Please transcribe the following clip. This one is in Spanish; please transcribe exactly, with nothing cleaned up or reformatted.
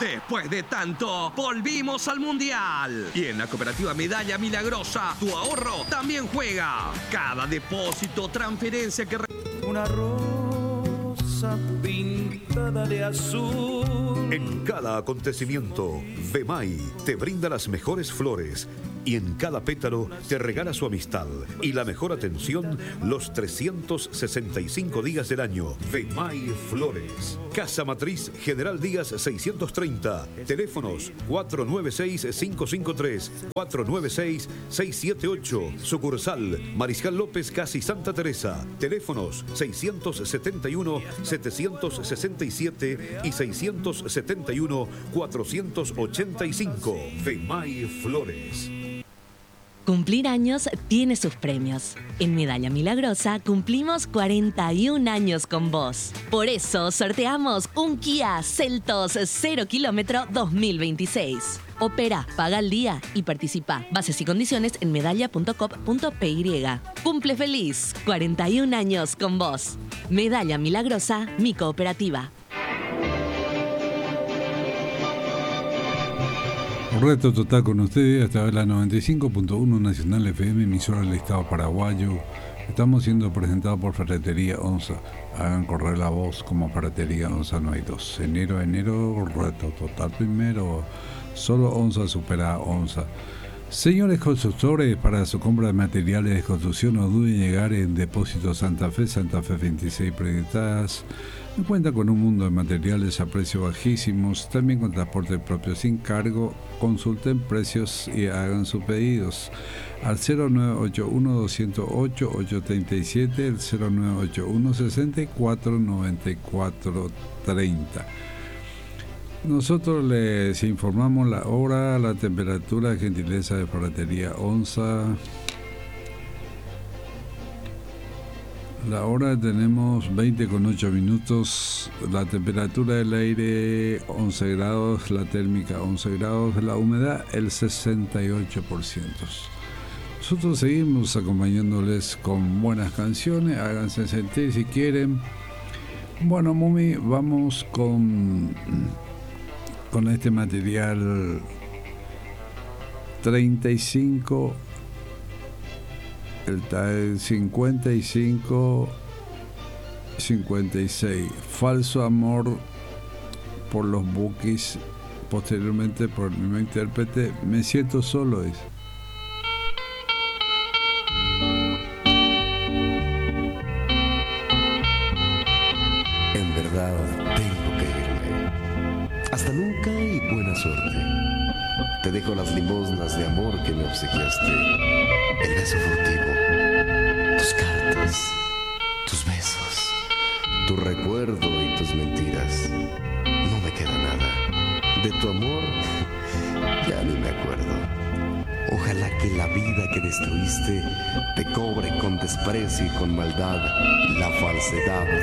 Después de tanto, volvimos al Mundial. Y en la Cooperativa Medalla Milagrosa, tu ahorro también juega. Cada depósito, transferencia que... Una rosa pintada de azul. En cada acontecimiento, Vemay te brinda las mejores flores y en cada pétalo te regala su amistad y la mejor atención los trescientos sesenta y cinco días del año. Vemay Flores. Casa Matriz General Díaz seiscientos treinta. Teléfonos cuatro nueve seis, cinco cinco tres, cuatro nueve seis, seis siete ocho. Sucursal Mariscal López, casi Santa Teresa. Teléfonos seiscientos setenta y uno, setecientos sesenta y siete y seiscientos setenta y uno, cuatrocientos ochenta y cinco. Vemay Flores. Cumplir años tiene sus premios. En Medalla Milagrosa cumplimos cuarenta y un años con vos. Por eso sorteamos un Kia Seltos cero kilómetro dos mil veintiséis. Opera, paga al día y participa. Bases y condiciones en medalla punto com punto p y. Cumple feliz. cuarenta y un años con vos. Medalla Milagrosa, mi cooperativa. Reto total con ustedes hasta la noventa y cinco punto uno Nacional F M, emisora del Estado paraguayo. Estamos siendo presentados por Ferretería Onza. Hagan correr la voz, como Ferretería Onza no hay dos. Enero a enero, reto total primero. Solo Onza supera a Onza. Señores constructores, para su compra de materiales de construcción no duden en llegar en Depósito Santa Fe, Santa Fe veintiséis proyectadas. Cuenta con un mundo de materiales a precios bajísimos, también con transporte propio sin cargo. Consulten precios y hagan sus pedidos al cero nueve ocho uno, dos cero ocho, ocho tres siete, el cero nueve ocho uno, seis cuatro, nueve cuatro tres cero. Nosotros les informamos la hora, la temperatura, gentileza de Ferretería Onza. La hora tenemos veinte con ocho minutos, la temperatura del aire once grados, la térmica once grados, la humedad el sesenta y ocho por ciento. Nosotros seguimos acompañándoles con buenas canciones, háganse sentir si quieren. Bueno, Mumi, vamos con, con este material treinta y cinco. El cincuenta y cinco cincuenta y seis, Falso Amor, por los Bukis, posteriormente por el mismo intérprete. Me siento solo es. En verdad tengo que irme. Hasta nunca y buena suerte. Te dejo las limosnas de amor que me obsequiaste, el beso furtivo, tus cartas, tus besos, tu recuerdo y tus mentiras. No me queda nada. De tu amor ya ni me acuerdo. Ojalá que la vida que destruiste te cobre con desprecio y con maldad la falsedad